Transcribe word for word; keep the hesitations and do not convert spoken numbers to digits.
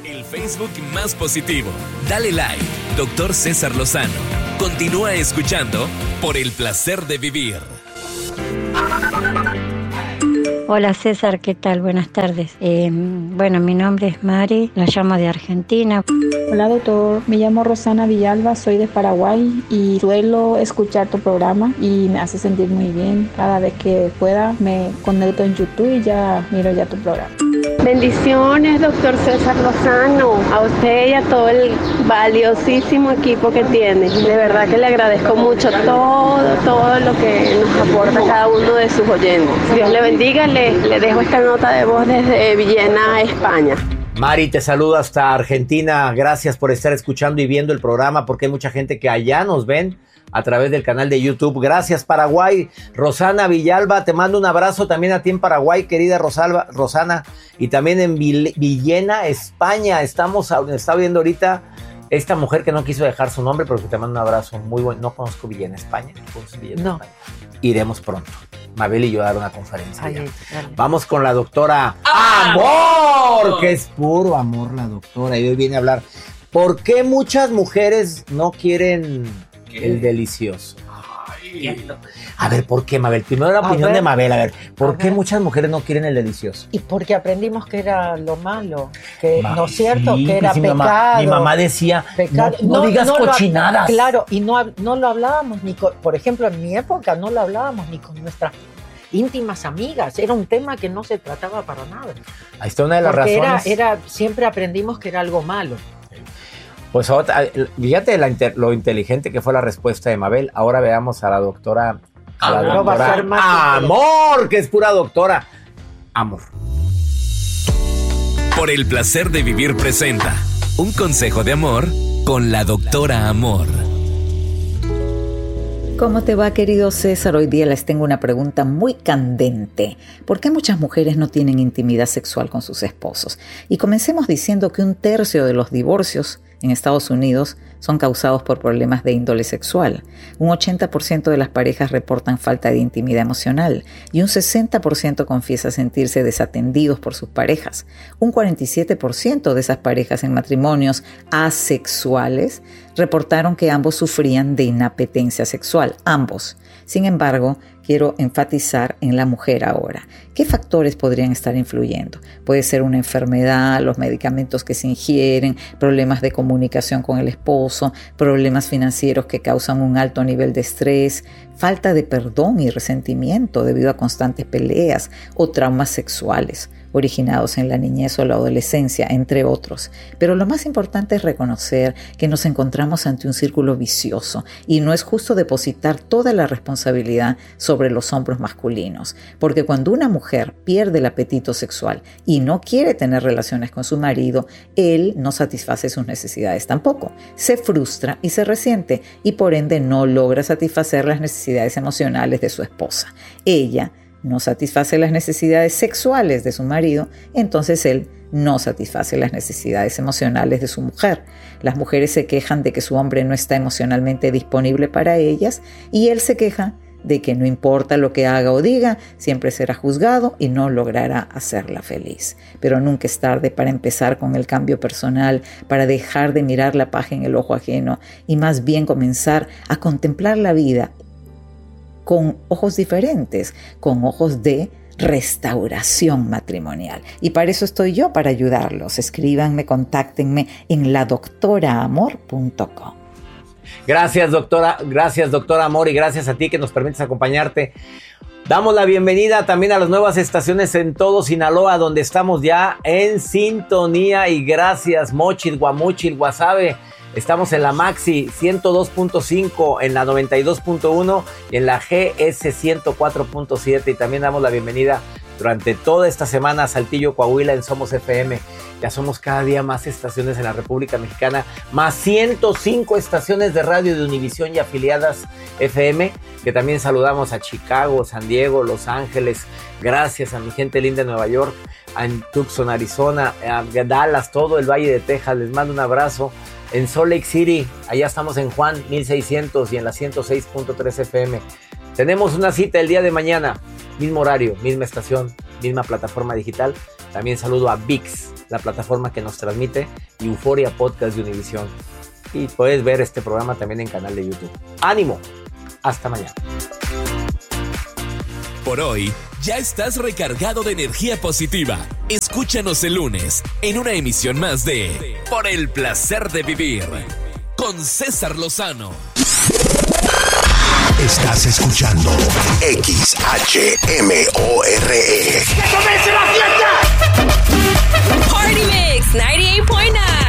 El Facebook más positivo. Dale like, doctor César Lozano. Continúa escuchando por el placer de vivir. Hola César, ¿qué tal? Buenas tardes. Eh, bueno, mi nombre es Mari, la llamo de Argentina. Hola doctor, me llamo Rosana Villalba, soy de Paraguay y suelo escuchar tu programa y me hace sentir muy bien. Cada vez que pueda me conecto en YouTube y ya miro ya tu programa. Bendiciones, doctor César Lozano, a usted y a todo el valiosísimo equipo que tiene. De verdad que le agradezco mucho todo, todo lo que nos aporta cada uno de sus oyentes. Dios le bendiga, le, le dejo esta nota de voz desde Villena, España. Mari, te saludo hasta Argentina. Gracias por estar escuchando y viendo el programa, porque hay mucha gente que allá nos ven a través del canal de YouTube. Gracias, Paraguay. Rosana Villalba, te mando un abrazo también a ti en Paraguay, querida Rosalba, Rosana. Y también en Villena, España. Estamos, está viendo ahorita esta mujer que no quiso dejar su nombre, pero que te mando un abrazo muy bueno. No conozco Villena, España. ¿No Villena, no. España? Iremos pronto. Mabel y yo a dar una conferencia. Ay, vamos con la doctora Amor, que es puro amor la doctora. Y hoy viene a hablar. ¿Por qué muchas mujeres no quieren ¿Qué? el delicioso? Ay. A ver, ¿por qué, Mabel? Primero la opinión ver, de Mabel, a ver, ¿por a qué ver. muchas mujeres no quieren el delicioso? Y porque aprendimos que era lo malo, que Ma, no es cierto, sí, que era sí, pecado. Mi mamá, mi mamá decía, pecado. No, no, no digas no cochinadas. Lo, claro, y no, no lo hablábamos ni con, por ejemplo, en mi época no lo hablábamos ni con nuestras íntimas amigas, era un tema que no se trataba para nada. Ahí está una de las porque razones. Era, era, siempre aprendimos que era algo malo. Pues ahora, fíjate la, lo inteligente que fue la respuesta de Mabel. Ahora veamos a la doctora. A la no, doctora va a ser más Amor, que es pura doctora. Amor. Por el placer de vivir presenta un consejo de amor con la doctora Amor. ¿Cómo te va, querido César? Hoy día les tengo una pregunta muy candente. ¿Por qué muchas mujeres no tienen intimidad sexual con sus esposos? Y comencemos diciendo que un tercio de los divorcios en Estados Unidos son causados por problemas de índole sexual. Un ochenta por ciento de las parejas reportan falta de intimidad emocional y un sesenta por ciento confiesa sentirse desatendidos por sus parejas. Un cuarenta y siete por ciento de esas parejas en matrimonios asexuales reportaron que ambos sufrían de inapetencia sexual, ambos. Sin embargo, quiero enfatizar en la mujer ahora. ¿Qué factores podrían estar influyendo? Puede ser una enfermedad, los medicamentos que se ingieren, problemas de comunicación con el esposo, problemas financieros que causan un alto nivel de estrés, falta de perdón y resentimiento debido a constantes peleas o traumas sexuales originados en la niñez o la adolescencia, entre otros. Pero lo más importante es reconocer que nos encontramos ante un círculo vicioso y no es justo depositar toda la responsabilidad sobre los hombros masculinos, porque cuando una mujer pierde el apetito sexual y no quiere tener relaciones con su marido, él no satisface sus necesidades tampoco. Se frustra y se resiente y por ende no logra satisfacer las necesidades emocionales de su esposa. Ella no satisface las necesidades sexuales de su marido, entonces él no satisface las necesidades emocionales de su mujer. Las mujeres se quejan de que su hombre no está emocionalmente disponible para ellas y él se queja de que no importa lo que haga o diga, siempre será juzgado y no logrará hacerla feliz. Pero nunca es tarde para empezar con el cambio personal, para dejar de mirar la paja en el ojo ajeno y más bien comenzar a contemplar la vida con ojos diferentes, con ojos de restauración matrimonial. Y para eso estoy yo, para ayudarlos. Escríbanme, contáctenme en la doctora amor punto com. Gracias, doctora. Gracias, doctora Amor, y gracias a ti que nos permites acompañarte. Damos la bienvenida también a las nuevas estaciones en todo Sinaloa, donde estamos ya en sintonía. Y gracias, Mochil, Guamuchil, Guasave. Estamos en la Maxi ciento dos punto cinco, en la noventa y dos punto uno y en la G S ciento cuatro punto siete. Y también damos la bienvenida durante toda esta semana a Saltillo, Coahuila, en Somos F M. Ya somos cada día más estaciones en la República Mexicana, más ciento cinco estaciones de radio de Univisión y afiliadas F M, que también saludamos a Chicago, San Diego, Los Ángeles. Gracias a mi gente linda de Nueva York, a Tucson, Arizona, a Dallas, todo el Valle de Texas. Les mando un abrazo. En Salt Lake City, allá estamos en Juan mil seiscientos y en la ciento seis punto tres F M. Tenemos una cita el día de mañana, mismo horario, misma estación, misma plataforma digital. También saludo a V I X, la plataforma que nos transmite, Euforia Podcast de Univisión. Y puedes ver este programa también en canal de YouTube. ¡Ánimo! Hasta mañana. Por hoy, ya estás recargado de energía positiva. Escúchanos el lunes en una emisión más de Por el Placer de Vivir con César Lozano. Estás escuchando X H M O R E. ¡Que comience la fiesta!